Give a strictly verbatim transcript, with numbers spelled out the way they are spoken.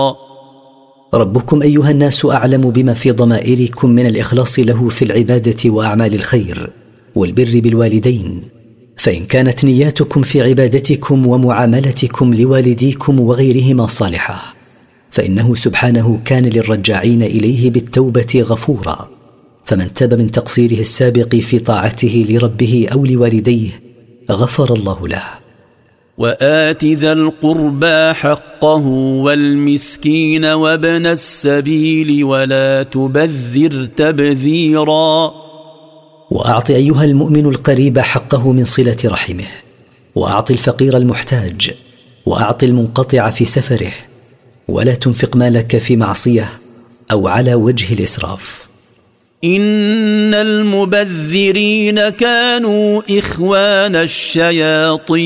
ربكم أيها الناس أعلم بما في ضمائركم من الإخلاص له في العبادة وأعمال الخير والبر بالوالدين، فإن كانت نياتكم في عبادتكم ومعاملتكم لوالديكم وغيرهما صالحة فإنه سبحانه كان للرجاعين إليه بالتوبة غفورا، فمن تاب من تقصيره السابق في طاعته لربه أو لوالديه غفر الله له. وآت ذا القربى حقه والمسكين وابن السبيل ولا تبذر تبذيرا. وأعط أيها المؤمن القريب حقه من صلة رحمه، وأعط الفقير المحتاج، وأعط المنقطع في سفره، ولا تنفق مالك في معصية أو على وجه الإسراف. إن المبذرين كانوا إخوان الشياطين.